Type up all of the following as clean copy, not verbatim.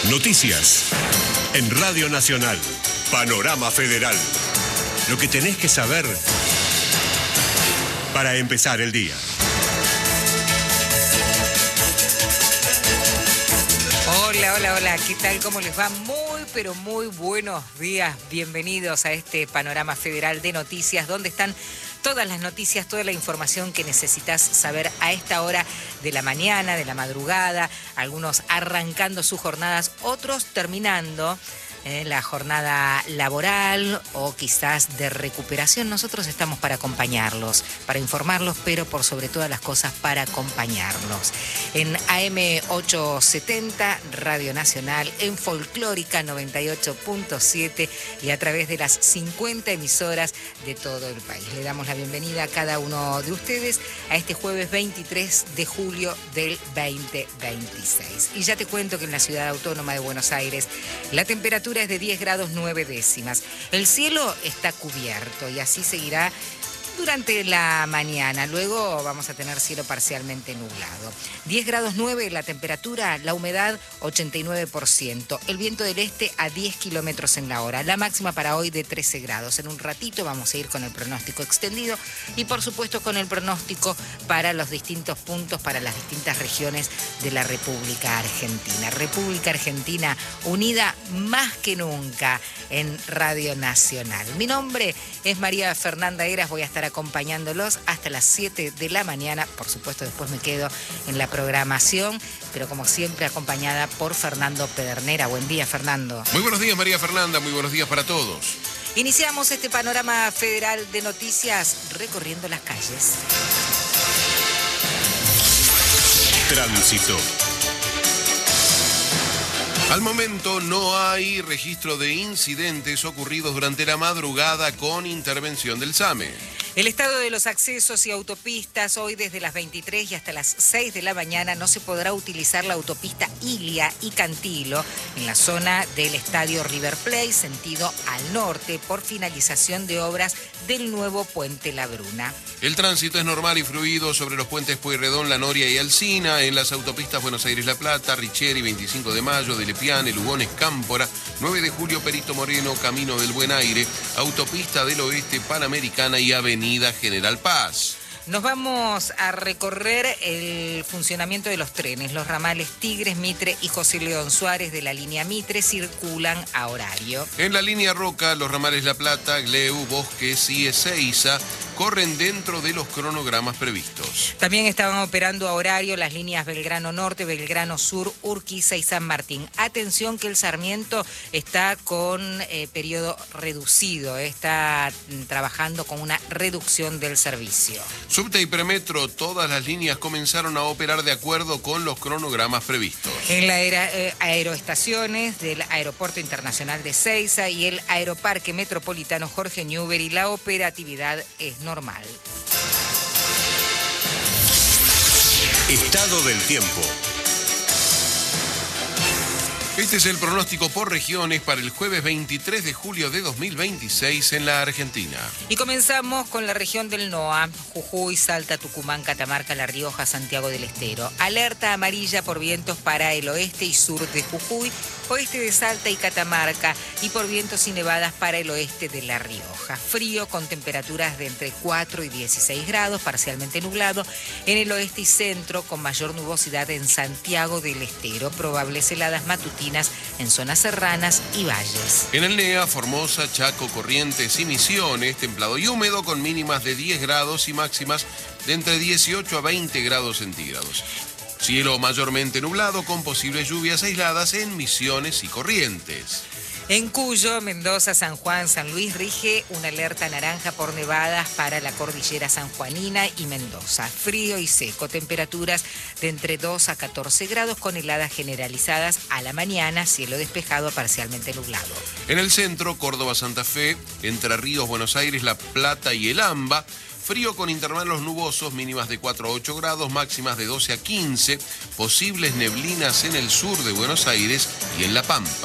Noticias en Radio Nacional. Panorama Federal. Lo que tenés que saber para empezar el día. Hola, ¿qué tal? ¿Cómo les va? Muy buenos días. Bienvenidos a este Panorama Federal de Noticias, donde están todas las noticias, toda la información que necesitas saber a esta hora de la mañana, de la madrugada, algunos arrancando sus jornadas, otros terminando la jornada laboral o quizás de recuperación. Nosotros estamos para acompañarlos, para informarlos, pero por sobre todas las cosas para acompañarlos. En AM870, Radio Nacional, en Folclórica 98.7 y a través de las 50 emisoras de todo el país. Le damos la bienvenida a cada uno de ustedes a este jueves 23 de julio del 2026. Y ya te cuento que en la Ciudad Autónoma de Buenos Aires la temperatura es de 10 grados 9 décimas. El cielo está cubierto y así seguirá durante la mañana. Luego vamos a tener cielo parcialmente nublado. 10 grados 9 la temperatura, la humedad 89%. El viento del este a 10 kilómetros en la hora. La máxima para hoy de 13 grados. En un ratito vamos a ir con el pronóstico extendido y por supuesto con el pronóstico para los distintos puntos, para las distintas regiones de la República Argentina. República Argentina unida más que nunca en Radio Nacional. Mi nombre es María Fernanda Heras, voy a estar acompañándolos hasta las 7 de la mañana. Por supuesto, después me quedo en la programación, pero como siempre acompañada por Fernando Pedernera. Buen día, Fernando. Muy buenos días, María Fernanda. Muy buenos días para todos. Iniciamos este panorama federal de noticias recorriendo las calles. Tránsito. Al momento no hay registro de incidentes ocurridos durante la madrugada con intervención del SAME. El estado de los accesos y autopistas, hoy desde las 23 y hasta las 6 de la mañana no se podrá utilizar la autopista Ilia y Cantilo en la zona del estadio River Plate, sentido al norte, por finalización de obras del nuevo puente La Bruna. El tránsito es normal y fluido sobre los puentes Pueyrredón, La Noria y Alsina, en las autopistas Buenos Aires-La Plata, Richeri, 25 de Mayo, de Lepiane, Lugones, Cámpora, 9 de Julio, Perito Moreno, Camino del Buen Aire, Autopista del Oeste, Panamericana y Avenida General Paz. Nos vamos a recorrer el funcionamiento de los trenes. Los ramales Tigres, Mitre y José León Suárez de la línea Mitre circulan a horario. En la línea Roca, los ramales La Plata, Gleu, Bosques y Ezeiza corren dentro de los cronogramas previstos. También estaban operando a horario las líneas Belgrano Norte, Belgrano Sur, Urquiza y San Martín. Atención que el Sarmiento está con periodo reducido, está trabajando con una reducción del servicio. Subte y Premetro, todas las líneas comenzaron a operar de acuerdo con los cronogramas previstos. En las aeroestaciones del Aeropuerto Internacional de Ezeiza y el Aeroparque Metropolitano Jorge Newbery, la operatividad es normal. Estado del tiempo. Este es el pronóstico por regiones para el jueves 23 de julio de 2026 en la Argentina. Y comenzamos con la región del NOA, Jujuy, Salta, Tucumán, Catamarca, La Rioja, Santiago del Estero. Alerta amarilla por vientos para el oeste y sur de Jujuy, oeste de Salta y Catamarca y por vientos y nevadas para el oeste de La Rioja. Frío con temperaturas de entre 4 y 16 grados, parcialmente nublado en el oeste y centro, con mayor nubosidad en Santiago del Estero. Probables heladas matutinas en zonas serranas y valles. En el NEA, Formosa, Chaco, Corrientes y Misiones, templado y húmedo con mínimas de 10 grados y máximas de entre 18 a 20 grados centígrados. Cielo mayormente nublado con posibles lluvias aisladas en Misiones y Corrientes. En Cuyo, Mendoza, San Juan, San Luis rige una alerta naranja por nevadas para la cordillera sanjuanina y Mendoza. Frío y seco, temperaturas de entre 2 a 14 grados con heladas generalizadas a la mañana, cielo despejado parcialmente nublado. En el centro, Córdoba, Santa Fe, Entre Ríos, Buenos Aires, La Plata y El Amba. Frío con intervalos nubosos, mínimas de 4 a 8 grados, máximas de 12 a 15. Posibles neblinas en el sur de Buenos Aires y en La Pampa.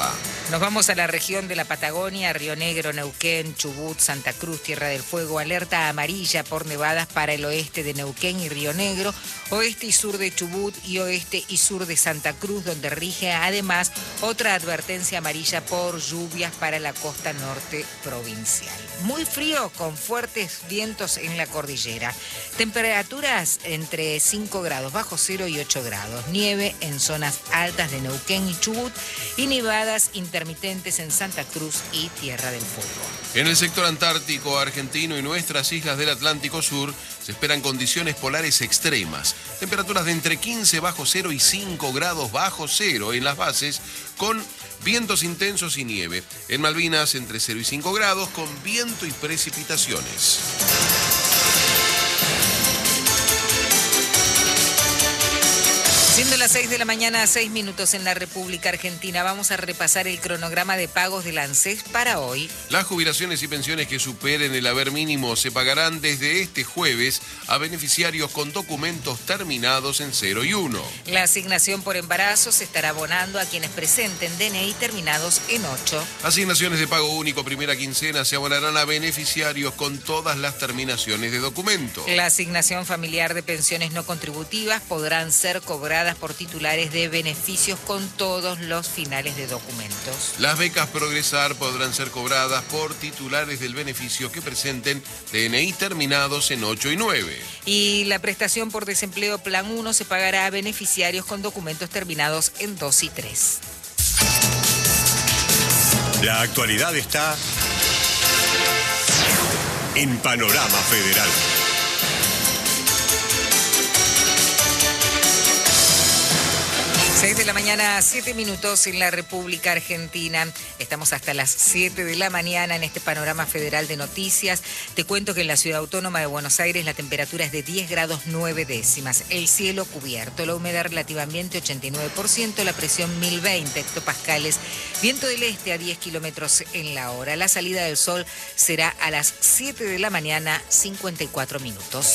Nos vamos a la región de la Patagonia, Río Negro, Neuquén, Chubut, Santa Cruz, Tierra del Fuego. Alerta amarilla por nevadas para el oeste de Neuquén y Río Negro, oeste y sur de Chubut y oeste y sur de Santa Cruz, donde rige además otra advertencia amarilla por lluvias para la costa norte provincial. Muy frío con fuertes vientos en la cordillera. Temperaturas entre 5 grados bajo cero y 8 grados. Nieve en zonas altas de Neuquén y Chubut y nevadas intermitentes en Santa Cruz y Tierra del Fuego. En el sector antártico argentino y nuestras islas del Atlántico Sur se esperan condiciones polares extremas. Temperaturas de entre 15 bajo cero y 5 grados bajo cero en las bases, con vientos intensos y nieve. En Malvinas entre 0 y 5 grados, con viento y precipitaciones. Siendo las 6 de la mañana, 6 minutos en la República Argentina, vamos a repasar el cronograma de pagos del ANSES para hoy. Las jubilaciones y pensiones que superen el haber mínimo se pagarán desde este jueves a beneficiarios con documentos terminados en 0 y 1. La asignación por embarazo se estará abonando a quienes presenten DNI terminados en 8. Asignaciones de pago único primera quincena se abonarán a beneficiarios con todas las terminaciones de documento. La asignación familiar de pensiones no contributivas podrán ser cobradas por titulares de beneficios con todos los finales de documentos. Las becas Progresar podrán ser cobradas por titulares del beneficio que presenten DNI terminados en 8 y 9. Y la prestación por desempleo Plan 1 se pagará a beneficiarios con documentos terminados en 2 y 3. La actualidad está en Panorama Federal. 6 de la mañana, 7 minutos en la República Argentina. Estamos hasta las 7 de la mañana en este panorama federal de noticias. Te cuento que en la Ciudad Autónoma de Buenos Aires la temperatura es de 10 grados 9 décimas. El cielo cubierto, la humedad relativa ambiente 89%, la presión 1020 hectopascales. Viento del este a 10 kilómetros en la hora. La salida del sol será a las 7 de la mañana, 54 minutos.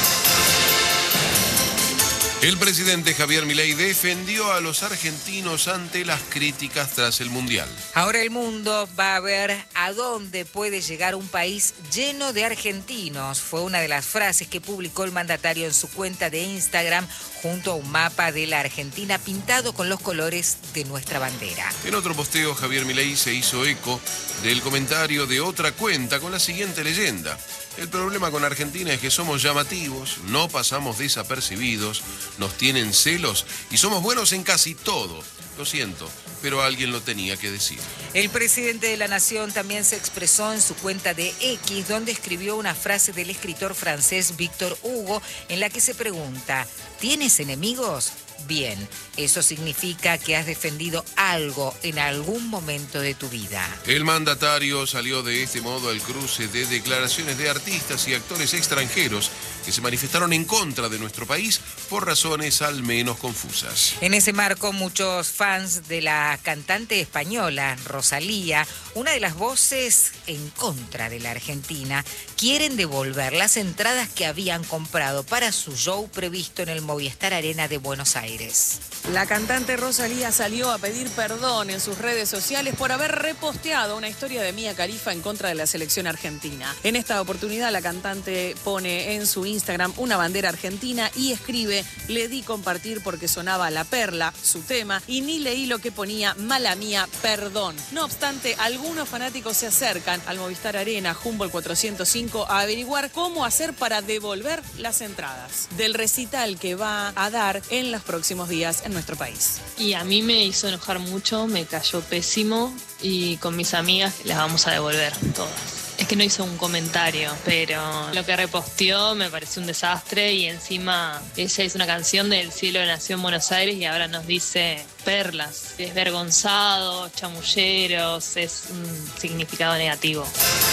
El presidente Javier Milei defendió a los argentinos ante las críticas tras el Mundial. Ahora el mundo va a ver a dónde puede llegar un país lleno de argentinos. Fue una de las frases que publicó el mandatario en su cuenta de Instagram junto a un mapa de la Argentina pintado con los colores de nuestra bandera. En otro posteo, Javier Milei se hizo eco del comentario de otra cuenta con la siguiente leyenda. El problema con Argentina es que somos llamativos, no pasamos desapercibidos, nos tienen celos y somos buenos en casi todo. Lo siento, pero alguien lo tenía que decir. El presidente de la Nación también se expresó en su cuenta de X, donde escribió una frase del escritor francés Victor Hugo, en la que se pregunta: ¿tienes enemigos? Bien, eso significa que has defendido algo en algún momento de tu vida. El mandatario salió de este modo al cruce de declaraciones de artistas y actores extranjeros que se manifestaron en contra de nuestro país por razones al menos confusas. En ese marco, muchos fans de la cantante española Rosalía, una de las voces en contra de la Argentina, quieren devolver las entradas que habían comprado para su show previsto en el Movistar Arena de Buenos Aires. La cantante Rosalía salió a pedir perdón en sus redes sociales por haber reposteado una historia de Mia Khalifa en contra de la selección argentina. En esta oportunidad, la cantante pone en su Instagram una bandera argentina y escribe: le di compartir porque sonaba La Perla, su tema, y ni leí lo que ponía, mala mía, perdón. No obstante, algunos fanáticos se acercan al Movistar Arena, Humboldt 405, a averiguar cómo hacer para devolver las entradas del recital que va a dar en los próximos días en nuestro país. Y a mí me hizo enojar mucho, me cayó pésimo y con mis amigas las vamos a devolver todas. Es que no hizo un comentario, pero lo que reposteó me pareció un desastre y encima ella hizo una canción del cielo nació en Buenos Aires y ahora nos dice perlas. Desvergonzados, chamulleros, es un significado negativo.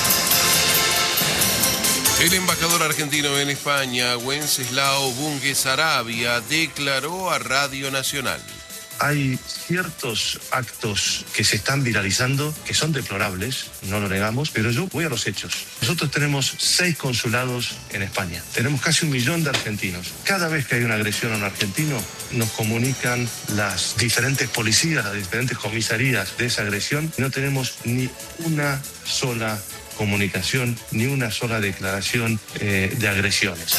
El embajador argentino en España, Wenceslao Bunge Sarabia, declaró a Radio Nacional: Hay ciertos actos que se están viralizando, que son deplorables, no lo negamos, pero yo voy a los hechos. Nosotros tenemos 6 consulados en España. Tenemos casi 1 millón de argentinos. Cada vez que hay una agresión a un argentino, nos comunican las diferentes policías, las diferentes comisarías de esa agresión. No tenemos ni una sola comunicación, ni una sola declaración de agresiones.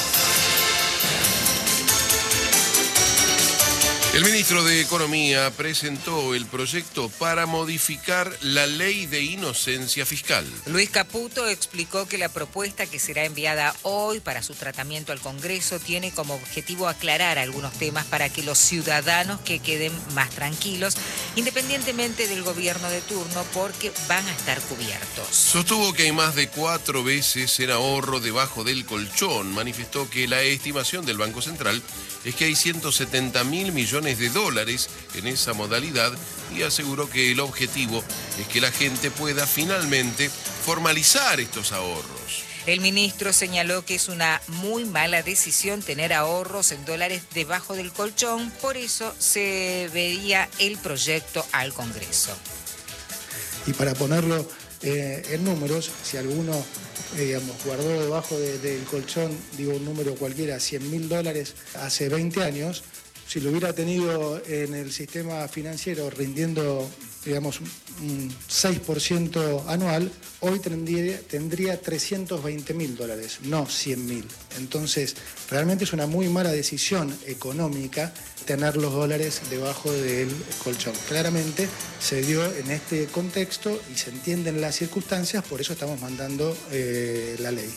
El ministro de Economía presentó el proyecto para modificar la ley de inocencia fiscal. Luis Caputo explicó que la propuesta que será enviada hoy para su tratamiento al Congreso tiene como objetivo aclarar algunos temas para que los ciudadanos que queden más tranquilos, independientemente del gobierno de turno, porque van a estar cubiertos. Sostuvo que hay más de 4 veces el ahorro debajo del colchón. Manifestó que la estimación del Banco Central es que hay 170.000 millones de dólares en esa modalidad y aseguró que el objetivo es que la gente pueda finalmente formalizar estos ahorros. El ministro señaló que es una muy mala decisión tener ahorros en dólares debajo del colchón, por eso se vería el proyecto al Congreso. Y para ponerlo en números, si alguno guardó debajo del colchón, digo un número cualquiera, $100.000 hace 20 años, si lo hubiera tenido en el sistema financiero rindiendo, digamos, un 6% anual, hoy tendría $320.000, no 100.000. Entonces, realmente es una muy mala decisión económica tener los dólares debajo del colchón. Claramente se dio en este contexto y se entienden las circunstancias, por eso estamos mandando la ley.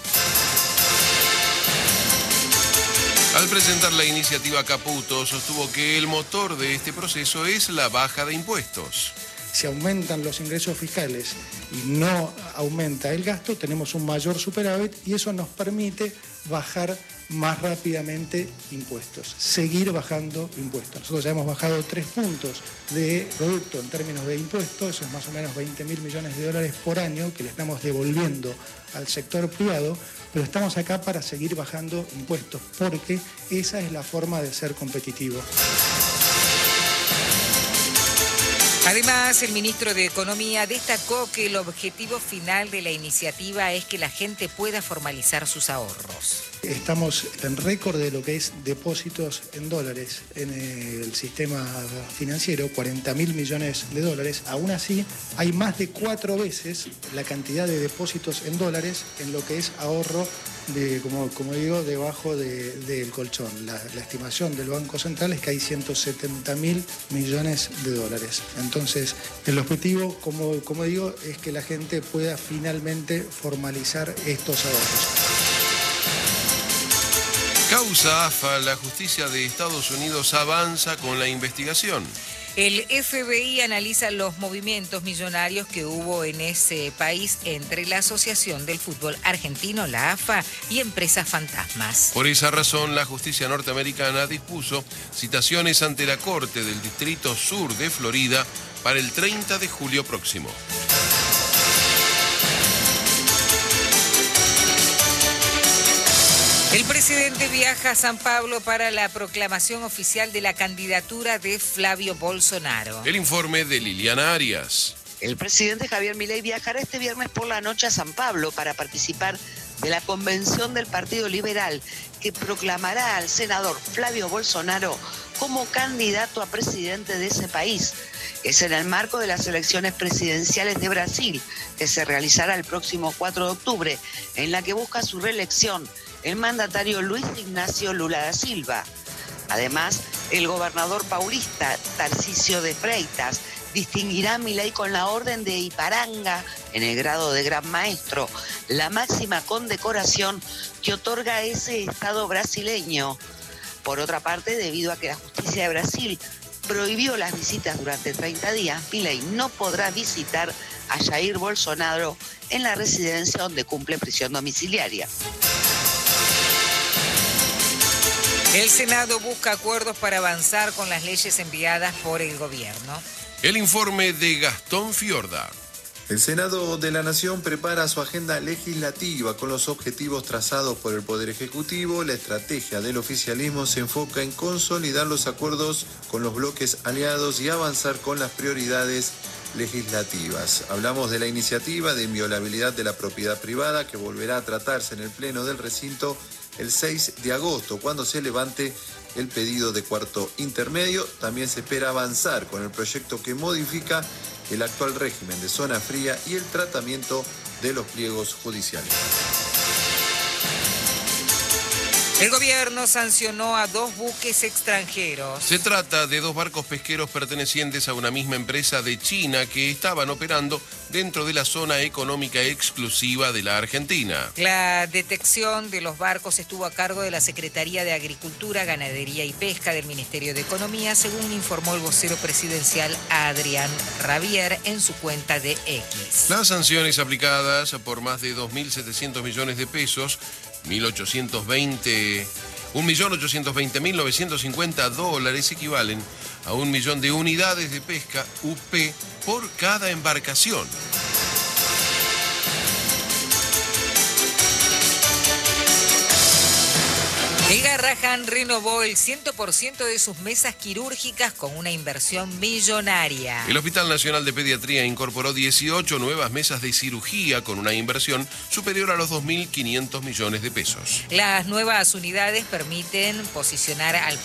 Al presentar la iniciativa, Caputo sostuvo que el motor de este proceso es la baja de impuestos. Si aumentan los ingresos fiscales y no aumenta el gasto, tenemos un mayor superávit y eso nos permite bajar más rápidamente impuestos, seguir bajando impuestos. Nosotros ya hemos bajado 3 puntos de producto en términos de impuestos, eso es más o menos $20.000 millones de dólares por año que le estamos devolviendo al sector privado, pero estamos acá para seguir bajando impuestos, porque esa es la forma de ser competitivo. Además, el ministro de Economía destacó que el objetivo final de la iniciativa es que la gente pueda formalizar sus ahorros. Estamos en récord de lo que es depósitos en dólares en el sistema financiero, $40.000 millones de dólares. Aún así, hay más de 4 veces la cantidad de depósitos en dólares en lo que es ahorro de, como digo, debajo del colchón. La estimación del Banco Central es que hay 170.000 millones de dólares. Entonces, el objetivo, como digo, es que la gente pueda finalmente formalizar estos ahorros. Causa AFA, la justicia de Estados Unidos avanza con la investigación. El FBI analiza los movimientos millonarios que hubo en ese país entre la Asociación del Fútbol Argentino, la AFA, y empresas fantasmas. Por esa razón, la justicia norteamericana dispuso citaciones ante la Corte del Distrito Sur de Florida para el 30 de julio próximo. El presidente viaja a San Pablo para la proclamación oficial de la candidatura de Flavio Bolsonaro. El informe de Liliana Arias. El presidente Javier Milei viajará este viernes por la noche a San Pablo para participar de la convención del Partido Liberal que proclamará al senador Flavio Bolsonaro como candidato a presidente de ese país. Es en el marco de las elecciones presidenciales de Brasil, que se realizará el próximo 4 de octubre, en la que busca su reelección el mandatario Luis Ignacio Lula da Silva. Además, el gobernador paulista Tarcisio de Freitas distinguirá a Milei con la Orden de Iparanga en el grado de Gran Maestro, la máxima condecoración que otorga ese estado brasileño. Por otra parte, debido a que la justicia de Brasil prohibió las visitas durante 30 días, Milei no podrá visitar a Jair Bolsonaro en la residencia donde cumple prisión domiciliaria. El Senado busca acuerdos para avanzar con las leyes enviadas por el gobierno. El informe de Gastón Fiorda. El Senado de la Nación prepara su agenda legislativa con los objetivos trazados por el Poder Ejecutivo. La estrategia del oficialismo se enfoca en consolidar los acuerdos con los bloques aliados y avanzar con las prioridades legislativas. Hablamos de la iniciativa de inviolabilidad de la propiedad privada que volverá a tratarse en el Pleno del recinto el 6 de agosto, cuando se levante el pedido de cuarto intermedio. También se espera avanzar con el proyecto que modifica el actual régimen de zona fría y el tratamiento de los pliegos judiciales. El gobierno sancionó a 2 buques extranjeros. Se trata de 2 barcos pesqueros pertenecientes a una misma empresa de China que estaban operando dentro de la zona económica exclusiva de la Argentina. La detección de los barcos estuvo a cargo de la Secretaría de Agricultura, Ganadería y Pesca del Ministerio de Economía, según informó el vocero presidencial Adrián Rabier en su cuenta de X. Las sanciones aplicadas por más de 2.700 millones de pesos, 1.820.950 dólares equivalen a 1 millón de unidades de pesca UP por cada embarcación. El Garrahan renovó el 100% de sus mesas quirúrgicas con una inversión millonaria. El Hospital Nacional de Pediatría incorporó 18 nuevas mesas de cirugía con una inversión superior a los 2.500 millones de pesos. Las nuevas unidades permiten posicionar al